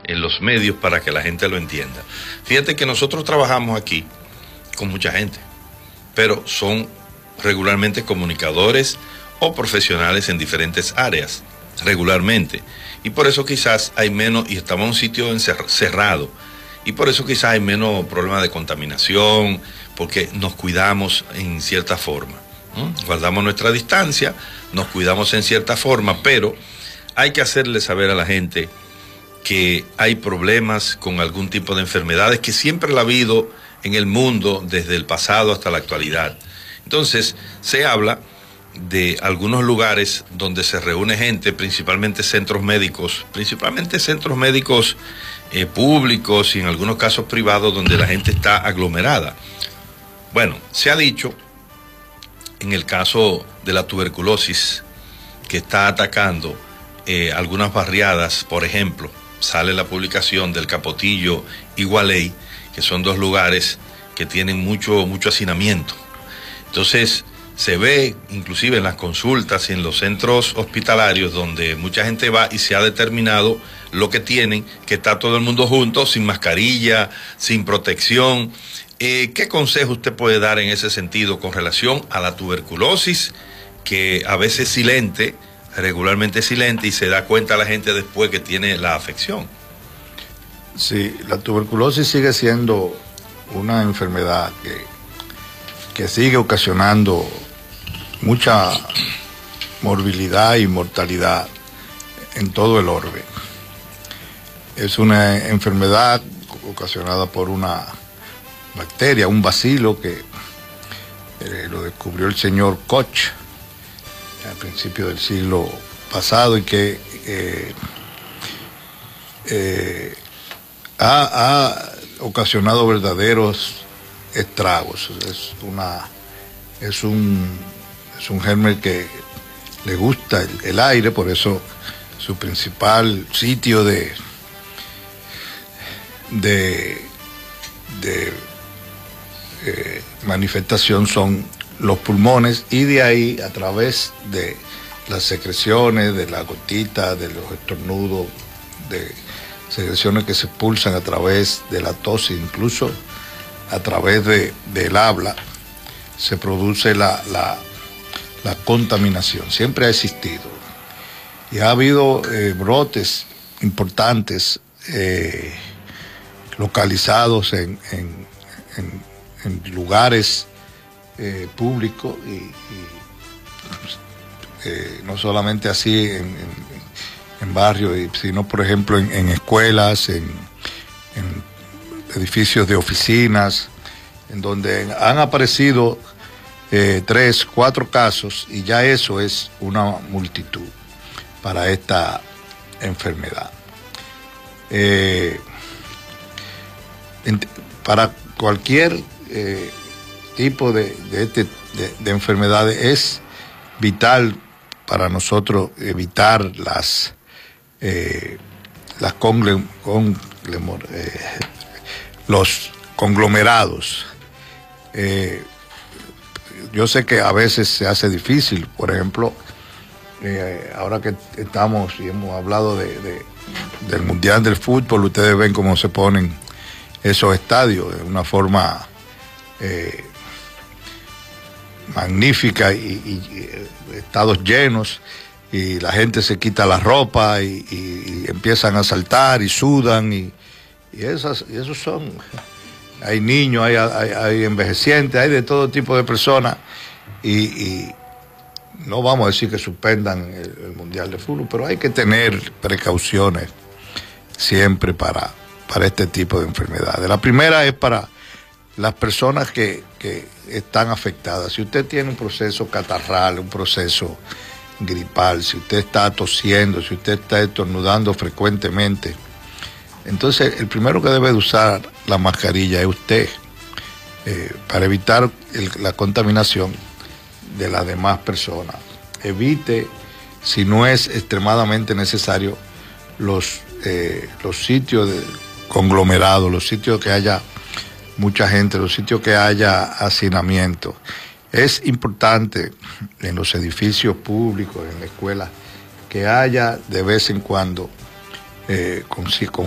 en los medios para que la gente lo entienda. Fíjate que nosotros trabajamos aquí con mucha gente, pero son regularmente comunicadores o profesionales en diferentes áreas, regularmente. Y por eso quizás hay menos, y estamos en un sitio cerrado, y por eso quizás hay menos problemas de contaminación, porque nos cuidamos en cierta forma. Guardamos nuestra distancia, nos cuidamos en cierta forma, pero hay que hacerle saber a la gente que hay problemas con algún tipo de enfermedades que siempre la ha habido en el mundo desde el pasado hasta la actualidad. Entonces, se habla de algunos lugares donde se reúne gente, principalmente centros médicos públicos y en algunos casos privados donde la gente está aglomerada. Bueno, se ha dicho, en el caso de la tuberculosis que está atacando algunas barriadas, por ejemplo, sale la publicación del Capotillo y Gualey, que son dos lugares que tienen mucho hacinamiento. Entonces, se ve inclusive en las consultas y en los centros hospitalarios donde mucha gente va y se ha determinado lo que tienen, que está todo el mundo junto, sin mascarilla, sin protección. ¿Qué consejo usted puede dar en ese sentido con relación a la tuberculosis, que a veces es silente, regularmente silente, y se da cuenta la gente después que tiene la afección? Sí, la tuberculosis sigue siendo una enfermedad que sigue ocasionando mucha morbilidad y mortalidad en todo el orbe. Es una enfermedad ocasionada por una bacteria, un bacilo que lo descubrió el señor Koch al principio del siglo pasado y que ha ocasionado verdaderos estragos. Es un germen que le gusta el aire, por eso su principal sitio de manifestación son los pulmones, y de ahí, a través de las secreciones, de la gotita, de los estornudos, de secreciones que se expulsan a través de la tos, incluso a través del habla, se produce la contaminación. Siempre ha existido. Y ha habido brotes importantes localizados en lugares públicos y no solamente así en barrios, sino por ejemplo en escuelas, en edificios de oficinas, en donde han aparecido 3, 4 casos, y ya eso es una multitud para esta enfermedad. Para cualquier tipo de enfermedades es vital para nosotros evitar los conglomerados. Yo sé que a veces se hace difícil, por ejemplo, ahora que estamos y hemos hablado del Mundial del Fútbol, ustedes ven cómo se ponen esos estadios de una forma magnífica y estados llenos, y la gente se quita la ropa y empiezan a saltar y sudan y esos son, hay niños, hay envejecientes, hay de todo tipo de personas, y no vamos a decir que suspendan el Mundial de Fútbol, pero hay que tener precauciones siempre para este tipo de enfermedades. La primera es para las personas que están afectadas. Si usted tiene un proceso catarral, un proceso gripal, si usted está tosiendo, si usted está estornudando frecuentemente, entonces el primero que debe de usar la mascarilla es usted, para evitar la contaminación de las demás personas. Evite, si no es extremadamente necesario, los sitios conglomerados, los sitios que haya mucha gente, los sitios que haya hacinamiento. Es importante en los edificios públicos, en la escuela, que haya de vez en cuando con